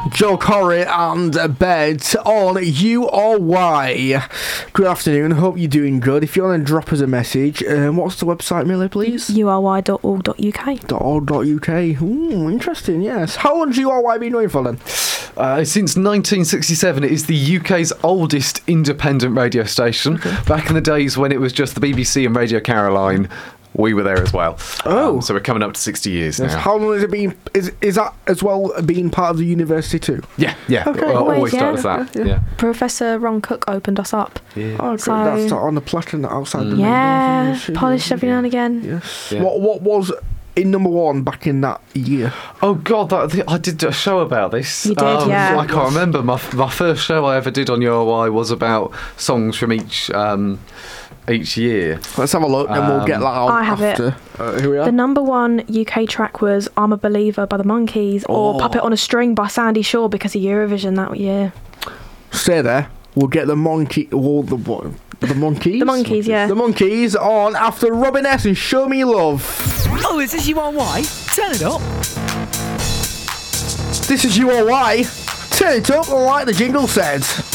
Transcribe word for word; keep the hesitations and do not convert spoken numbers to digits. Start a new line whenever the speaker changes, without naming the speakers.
Joe Corey and Bed on U R Y. Good afternoon, hope you're doing good. If you want to drop us a message, um, what's the website, Millie, please?
U R Y dot org dot U K.
.org.uk. Ooh, interesting, yes. How long's U R Y been going for then?
Uh, since nineteen sixty-seven, it is the U K's oldest independent radio station.
Okay.
Back in the days when it was just the B B C and Radio Caroline, we were there as well.
Oh.
Um, so we're coming up to sixty years
Yes.
now.
How long has it been? Is is that as well being part of the university too?
Yeah, yeah.
Okay.
Well,
Always,
always
yeah.
started as that.
Yeah,
Yeah.
yeah.
Professor Ron Cook opened us up.
Yeah.
Oh, great.
So-
That's on the plaque outside the main
Yeah,
building.
polished every now and again.
Yes.
Yeah.
What what was in number one back in that year?
Oh God, that, I did a show about this.
You did,
Um,
yeah.
I can't remember. My my first show I ever did on U R Y was about songs from each um, each year.
Let's have a look, and we'll get that out
I have it.
after. Uh, here we are.
The number one U K track was I'm a Believer by the Monkees or
Oh.
Puppet on a String by Sandy Shaw because of Eurovision that year.
Stay there. We'll get the monkey. Well, the what? The monkeys.
The Monkees, yeah.
The monkeys on after Robin S and Show Me Love.
Oh, is this U R Y? Turn it up.
This is U R Y. Turn it up like the jingle said.